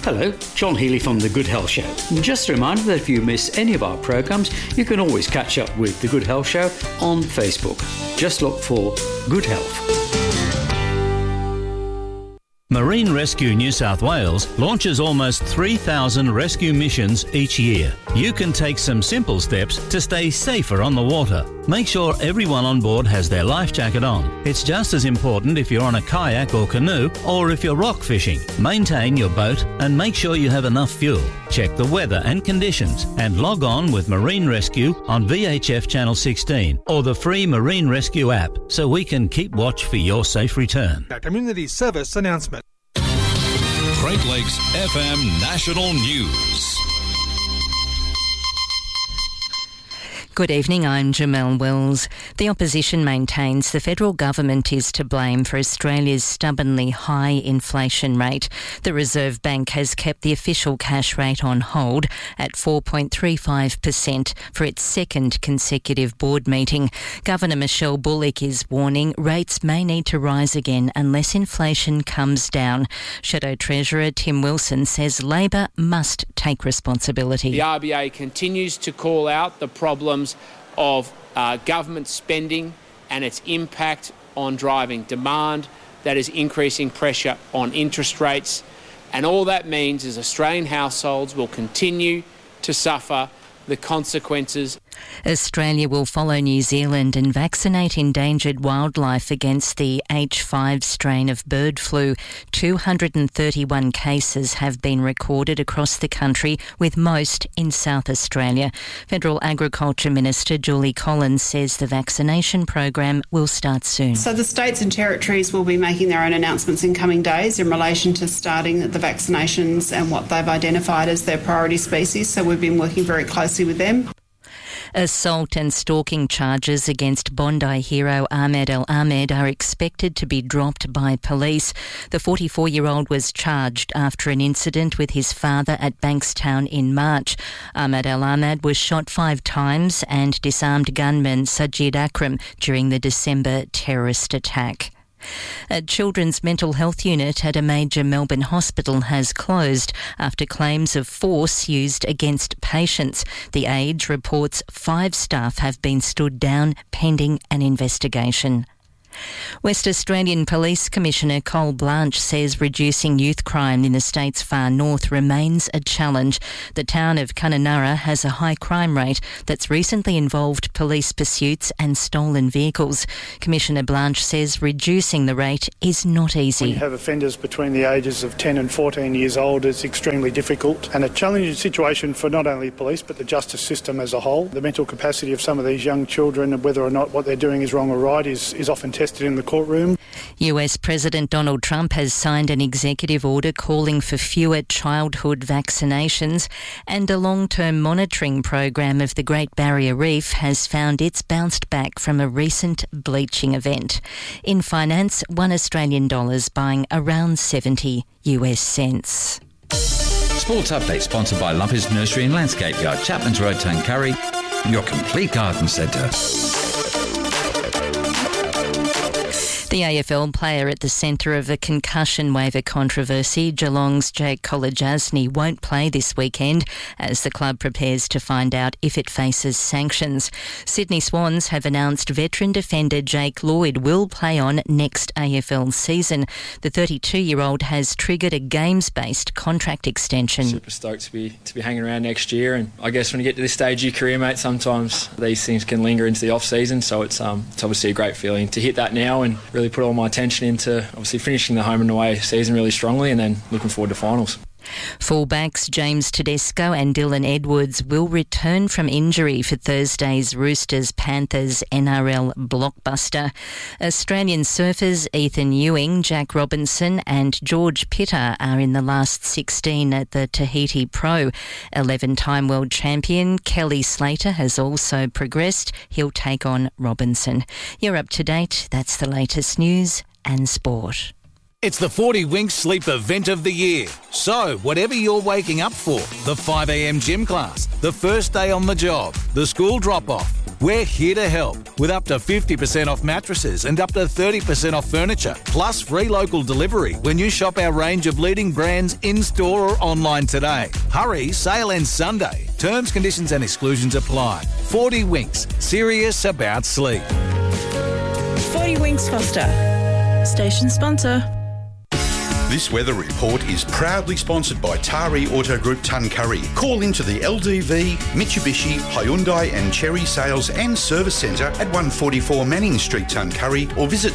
Hello, John Healy from The Good Health Show. And just a reminder that if you miss any of our programmes, you can always catch up with The Good Health Show on Facebook. Just look for Good Health. Marine Rescue New South Wales launches almost 3,000 rescue missions each year. You can take some simple steps to stay safer on the water. Make sure everyone on board has their life jacket on. It's just as important if you're on a kayak or canoe or if you're rock fishing. Maintain your boat and make sure you have enough fuel. Check the weather and conditions and log on with Marine Rescue on VHF Channel 16 or the free Marine Rescue app so we can keep watch for your safe return. A community service announcement. Great Lakes FM National News. Good evening, I'm Jamelle Wells. The opposition maintains the federal government is to blame for Australia's stubbornly high inflation rate. The Reserve Bank has kept the official cash rate on hold at 4.35% for its second consecutive board meeting. Governor Michelle Bullock is warning rates may need to rise again unless inflation comes down. Shadow Treasurer Tim Wilson says Labor must take responsibility. The RBA continues to call out the problems of government spending and its impact on driving demand that is increasing pressure on interest rates. And all that means is Australian households will continue to suffer the consequences. Australia will follow New Zealand and vaccinate endangered wildlife against the H5 strain of bird flu. 231 cases have been recorded across the country, with most in South Australia. Federal Agriculture Minister Julie Collins says the vaccination program will start soon. So the states and territories will be making their own announcements in coming days in relation to starting the vaccinations and what they've identified as their priority species. So we've been working very closely with them. Assault and stalking charges against Bondi hero Ahmed El Ahmed are expected to be dropped by police. The 44-year-old was charged after an incident with his father at Bankstown in March. Ahmed El Ahmed was shot 5 times and disarmed gunman Sajid Akram during the December terrorist attack. A children's mental health unit at a major Melbourne hospital has closed after claims of force used against patients. The Age reports 5 staff have been stood down pending an investigation. West Australian Police Commissioner Cole Blanche says reducing youth crime in the state's far north remains a challenge. The town of Kununurra has a high crime rate that's recently involved police pursuits and stolen vehicles. Commissioner Blanche says reducing the rate is not easy. When you have offenders between the ages of 10 and 14 years old, it's extremely difficult and a challenging situation for not only police but the justice system as a whole. The mental capacity of some of these young children and whether or not what they're doing is wrong or right is often tested in the courtroom. US President Donald Trump has signed an executive order calling for fewer childhood vaccinations, and a long-term monitoring program of the Great Barrier Reef has found it's bounced back from a recent bleaching event. In finance, $1 Australian buying around 70 US cents. Sports Update sponsored by Lumpy's Nursery and Landscape Yard, Chapman's Road, Tuncurry, your complete garden centre. The AFL player at the centre of a concussion waiver controversy, Geelong's Jake Kolodjasny, won't play this weekend as the club prepares to find out if it faces sanctions. Sydney Swans have announced veteran defender Jake Lloyd will play on next AFL season. The 32-year-old has triggered a games-based contract extension. Super stoked to be hanging around next year, and I guess when you get to this stage of your career, mate, sometimes these things can linger into the off-season, so it's obviously a great feeling to hit that now and really put all my attention into obviously finishing the home and away season really strongly and then looking forward to finals. Fullbacks James Tedesco and Dylan Edwards will return from injury for Thursday's Roosters-Panthers NRL blockbuster. Australian surfers Ethan Ewing, Jack Robinson and George Pitter are in the last 16 at the Tahiti Pro. 11-time world champion Kelly Slater has also progressed. He'll take on Robinson. You're up to date. That's the latest news and sport. It's the 40 Winks Sleep event of the year. So, whatever you're waking up for, the 5 a.m. gym class, the first day on the job, the school drop-off, We're here to help with up to 50% off mattresses and up to 30% off furniture, plus free local delivery when you shop our range of leading brands in-store or online today. Hurry, sale ends Sunday. Terms, conditions and exclusions apply. 40 Winks, serious about sleep. 40 Winks Foster, station sponsor. This weather report is proudly sponsored by Tari Auto Group Tuncurry. Call into the LDV, Mitsubishi, Hyundai and Cherry Sales and Service Centre at 144 Manning Street, Tuncurry, or visit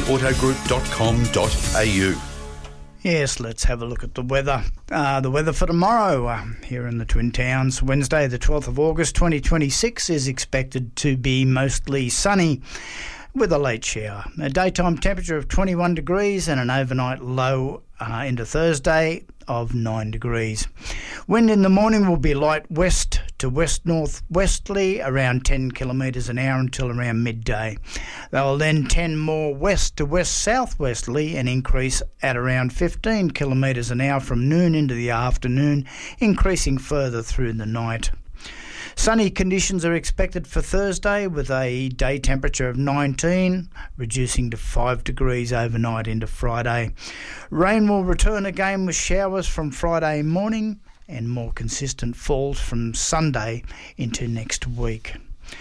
tariautogroup.com.au. Yes, let's have a look at the weather. The weather for tomorrow here in the Twin Towns. Wednesday the 12th of August 2026 is expected to be mostly sunny with a late shower. A daytime temperature of 21 degrees and an overnight low into Thursday of 9 degrees. Wind in the morning will be light west to west-northwesterly around 10 kilometres an hour until around midday. They will then tend more west to west-southwesterly and increase at around 15 kilometres an hour from noon into the afternoon, increasing further through the night. Sunny conditions are expected for Thursday with a day temperature of 19, reducing to 5 degrees overnight into Friday. Rain will return again with showers from Friday morning and more consistent falls from Sunday into next week.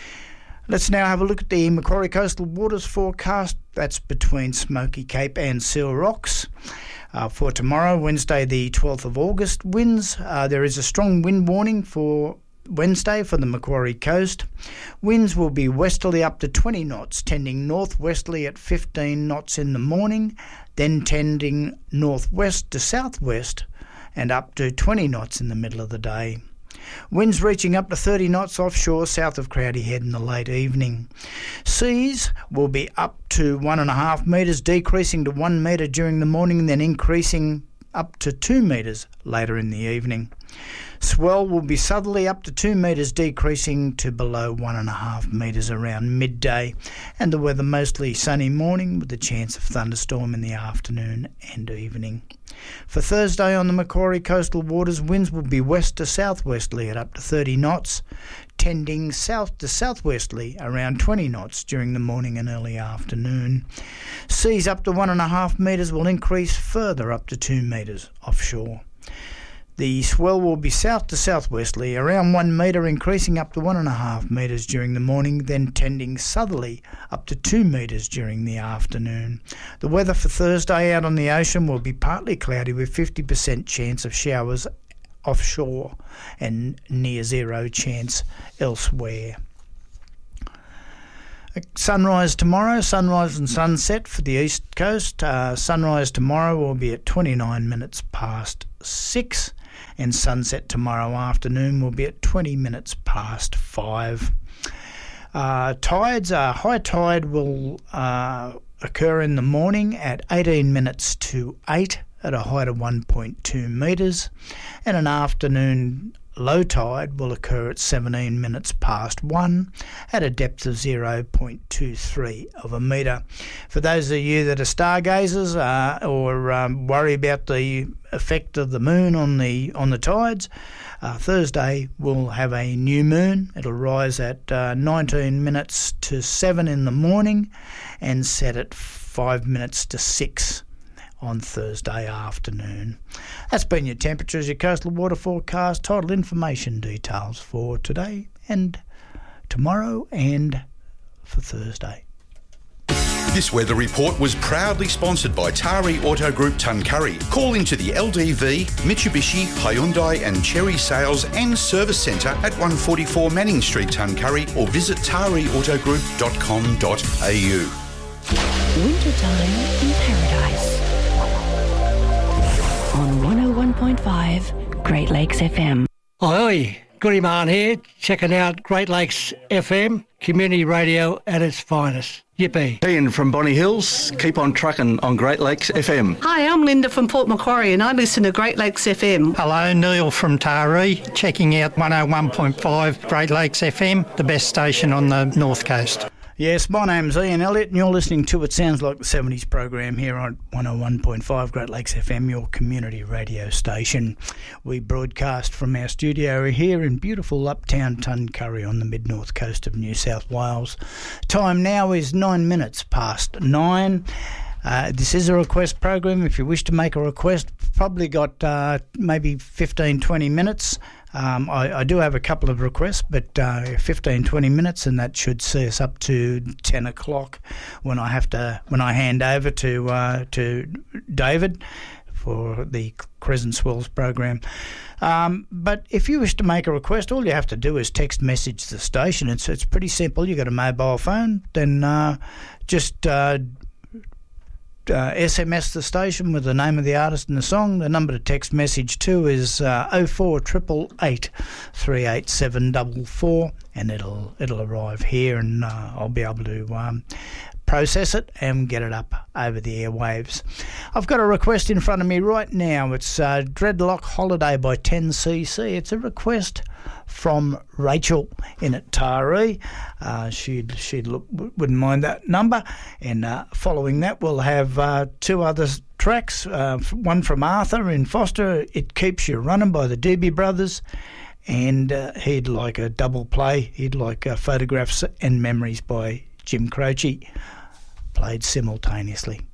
Let's now have a look at the Macquarie Coastal Waters forecast. That's between Smoky Cape and Seal Rocks. For tomorrow, Wednesday the 12th of August, winds. There is a strong wind warning for Wednesday for the Macquarie Coast. Winds will be westerly up to 20 knots, tending northwesterly at 15 knots in the morning, then tending northwest to southwest and up to 20 knots in the middle of the day. Winds reaching up to 30 knots offshore south of Crowdy Head in the late evening. Seas will be up to 1.5 metres, decreasing to 1 metre during the morning, then increasing up to 2 metres later in the evening. Swell will be southerly up to 2 metres, decreasing to below 1.5 metres around midday, and the weather mostly sunny morning with a chance of thunderstorm in the afternoon and evening. For Thursday on the Macquarie Coastal Waters, winds will be west to southwesterly at up to 30 knots, tending south to southwesterly around 20 knots during the morning and early afternoon. Seas up to 1.5 metres will increase further up to 2 metres offshore. The swell will be south to southwesterly around 1 metre, increasing up to 1.5 metres during the morning, then tending southerly up to 2 metres during the afternoon. The weather for Thursday out on the ocean will be partly cloudy with 50% chance of showers offshore and near zero chance elsewhere. Sunrise tomorrow, sunrise and sunset for the east coast. Sunrise tomorrow will be at 29 minutes past 6. And sunset tomorrow afternoon will be at 20 minutes past 5. Tides, high tide will occur in the morning at 18 minutes to 8 at a height of 1.2 metres, and an afternoon low tide will occur at 17 minutes past 1 at a depth of 0.23 of a metre. For those of you that are stargazers or worry about the effect of the moon on the tides, Thursday we'll have a new moon. It'll rise at 19 minutes to 7 in the morning and set at 5 minutes to 6 on Thursday afternoon. That's been your temperatures, your coastal water forecast, tidal information details for today and tomorrow and for Thursday. This weather report was proudly sponsored by Tari Auto Group Tuncurry. Call into the LDV, Mitsubishi, Hyundai and Cherry Sales and Service Centre at 144 Manning Street, Tuncurry, or visit tariautogroup.com.au. Wintertime in Paradise on 101.5 Great Lakes FM. Oi, Goody Man here, checking out Great Lakes FM, community radio at its finest. Yippee. Ian from Bonny Hills, keep on trucking on Great Lakes FM. Hi, I'm Linda from Port Macquarie and I listen to Great Lakes FM. Hello, Neil from Taree, checking out 101.5 Great Lakes FM, the best station on the North Coast. Yes, my name's Ian Elliott and you're listening to It Sounds Like the 70s program here on 101.5 Great Lakes FM, your community radio station. We broadcast from our studio here in beautiful uptown Tuncurry on the mid-north coast of New South Wales. Time now is 9 minutes past 9. This is a request program. If you wish to make a request, probably got maybe 15-20 minutes. I do have a couple of requests, but 15-20 minutes, and that should see us up to 10 o'clock when I hand over to David for the Crescent Swells program. But if you wish to make a request, all you have to do is text message the station. It's pretty simple. You got a mobile phone, then just SMS the station with the name of the artist and the song. The number to text message to is 048888 38744, and it'll arrive here, and I'll be able to process it and get it up over the airwaves. I've got a request in front of me right now. It's Dreadlock Holiday by 10cc. It's a request from Rachel in at Taree. Wouldn't mind that number. And following that, we'll have two other tracks. One from Arthur in Foster, It Keeps You Running by the Doobie Brothers. And he'd like a double play. He'd like Photographs and Memories by Jim Croce, played simultaneously.